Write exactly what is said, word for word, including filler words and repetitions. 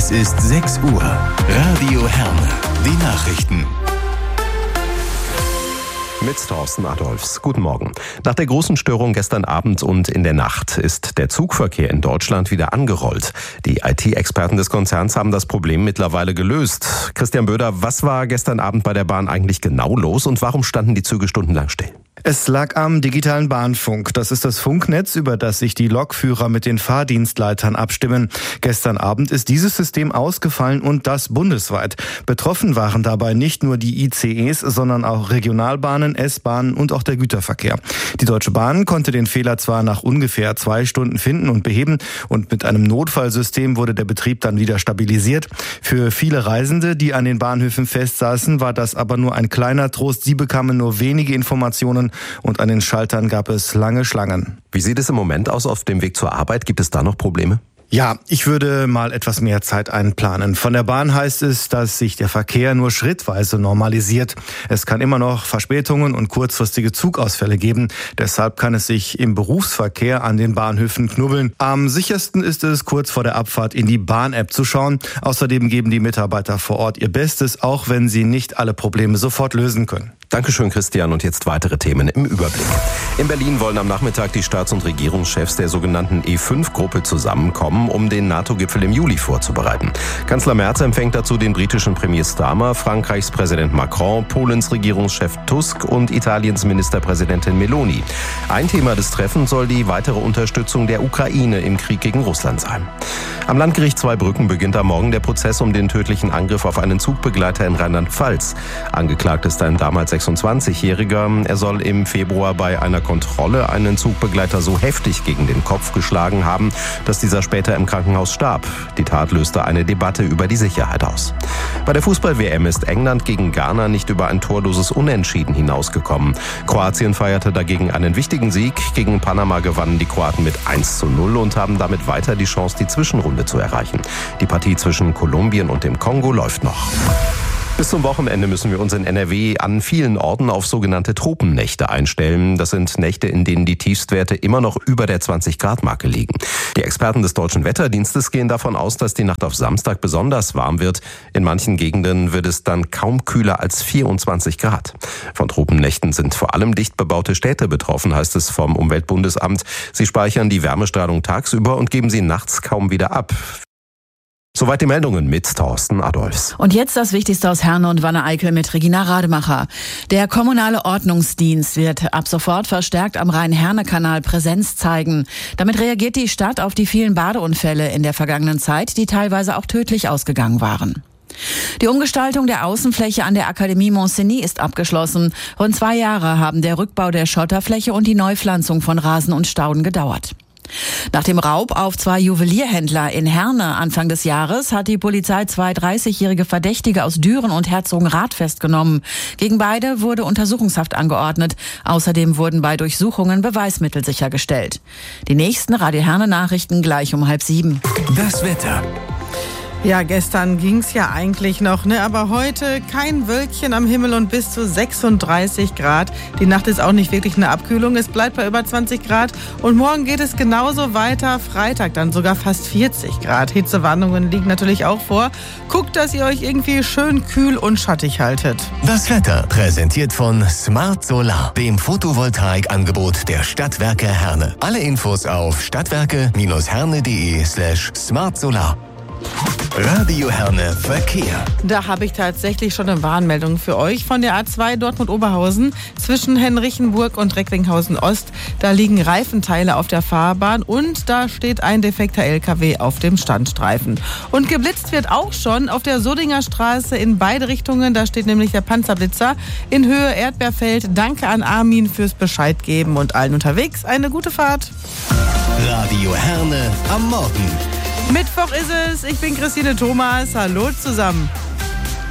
Es ist sechs Uhr. Radio Herne. Die Nachrichten. Mit Thorsten Adolfs. Guten Morgen. Nach der großen Störung gestern Abend und in der Nacht ist der Zugverkehr in Deutschland wieder angerollt. Die I T-Experten des Konzerns haben das Problem mittlerweile gelöst. Christian Böder, was war gestern Abend bei der Bahn eigentlich genau los und warum standen die Züge stundenlang still? Es lag am digitalen Bahnfunk. Das ist das Funknetz, über das sich die Lokführer mit den Fahrdienstleitern abstimmen. Gestern Abend ist dieses System ausgefallen und das bundesweit. Betroffen waren dabei nicht nur die I C Es, sondern auch Regionalbahnen, S-Bahnen und auch der Güterverkehr. Die Deutsche Bahn konnte den Fehler zwar nach ungefähr zwei Stunden finden und beheben und mit einem Notfallsystem wurde der Betrieb dann wieder stabilisiert. Für viele Reisende, die an den Bahnhöfen festsaßen, war das aber nur ein kleiner Trost. Sie bekamen nur wenige Informationen und an den Schaltern gab es lange Schlangen. Wie sieht es im Moment aus auf dem Weg zur Arbeit? Gibt es da noch Probleme? Ja, ich würde mal etwas mehr Zeit einplanen. Von der Bahn heißt es, dass sich der Verkehr nur schrittweise normalisiert. Es kann immer noch Verspätungen und kurzfristige Zugausfälle geben. Deshalb kann es sich im Berufsverkehr an den Bahnhöfen knubbeln. Am sichersten ist es, kurz vor der Abfahrt in die Bahn-App zu schauen. Außerdem geben die Mitarbeiter vor Ort ihr Bestes, auch wenn sie nicht alle Probleme sofort lösen können. Dankeschön, Christian. Und jetzt weitere Themen im Überblick. In Berlin wollen am Nachmittag die Staats- und Regierungschefs der sogenannten E fünf Gruppe zusammenkommen, um den NATO-Gipfel im Juli vorzubereiten. Kanzler Merz empfängt dazu den britischen Premier Starmer, Frankreichs Präsident Macron, Polens Regierungschef Tusk und Italiens Ministerpräsidentin Meloni. Ein Thema des Treffens soll die weitere Unterstützung der Ukraine im Krieg gegen Russland sein. Am Landgericht Zweibrücken beginnt am Morgen der Prozess um den tödlichen Angriff auf einen Zugbegleiter in Rheinland-Pfalz. Angeklagt ist ein damals sechsundzwanzigjähriger. Er soll im Februar bei einer Kontrolle einen Zugbegleiter so heftig gegen den Kopf geschlagen haben, dass dieser später im Krankenhaus starb. Die Tat löste eine Debatte über die Sicherheit aus. Bei der Fußball-W M ist England gegen Ghana nicht über ein torloses Unentschieden hinausgekommen. Kroatien feierte dagegen einen wichtigen Sieg. Gegen Panama gewannen die Kroaten mit eins zu null und haben damit weiter die Chance, die Zwischenrunde zu erreichen. Die Partie zwischen Kolumbien und dem Kongo läuft noch. Bis zum Wochenende müssen wir uns in N R W an vielen Orten auf sogenannte Tropennächte einstellen. Das sind Nächte, in denen die Tiefstwerte immer noch über der zwanzig-Grad-Marke liegen. Die Experten des Deutschen Wetterdienstes gehen davon aus, dass die Nacht auf Samstag besonders warm wird. In manchen Gegenden wird es dann kaum kühler als vierundzwanzig Grad. Von Tropennächten sind vor allem dicht bebaute Städte betroffen, heißt es vom Umweltbundesamt. Sie speichern die Wärmestrahlung tagsüber und geben sie nachts kaum wieder ab. Soweit die Meldungen mit Thorsten Adolfs. Und jetzt das Wichtigste aus Herne und Wanne-Eickel mit Regina Rademacher. Der kommunale Ordnungsdienst wird ab sofort verstärkt am Rhein-Herne-Kanal Präsenz zeigen. Damit reagiert die Stadt auf die vielen Badeunfälle in der vergangenen Zeit, die teilweise auch tödlich ausgegangen waren. Die Umgestaltung der Außenfläche an der Akademie Montcenis ist abgeschlossen. Rund zwei Jahre haben der Rückbau der Schotterfläche und die Neupflanzung von Rasen und Stauden gedauert. Nach dem Raub auf zwei Juwelierhändler in Herne Anfang des Jahres hat die Polizei zwei dreißigjährige Verdächtige aus Düren und Herzogenrath festgenommen. Gegen beide wurde Untersuchungshaft angeordnet. Außerdem wurden bei Durchsuchungen Beweismittel sichergestellt. Die nächsten Radio Herne Nachrichten gleich um halb sieben. Das Wetter. Ja, gestern ging's ja eigentlich noch, ne? Aber heute kein Wölkchen am Himmel und bis zu sechsunddreißig Grad. Die Nacht ist auch nicht wirklich eine Abkühlung. Es bleibt bei über zwanzig Grad. Und morgen geht es genauso weiter. Freitag dann sogar fast vierzig Grad. Hitzewarnungen liegen natürlich auch vor. Guckt, dass ihr euch irgendwie schön kühl und schattig haltet. Das Wetter präsentiert von Smart Solar, dem Photovoltaikangebot der Stadtwerke Herne. Alle Infos auf stadtwerke-herne.de slash smartsolar. Radio Herne Verkehr. Da habe ich tatsächlich schon eine Warnmeldung für euch von der A zwei Dortmund-Oberhausen zwischen Henrichenburg und Recklinghausen-Ost. Da liegen Reifenteile auf der Fahrbahn und da steht ein defekter L K W auf dem Standstreifen. Und geblitzt wird auch schon auf der Sodinger Straße in beide Richtungen. Da steht nämlich der Panzerblitzer in Höhe Erdbeerfeld. Danke an Armin fürs Bescheid geben und allen unterwegs eine gute Fahrt. Radio Herne am Morgen. Mittwoch ist es. Ich bin Christine Thomas. Hallo zusammen.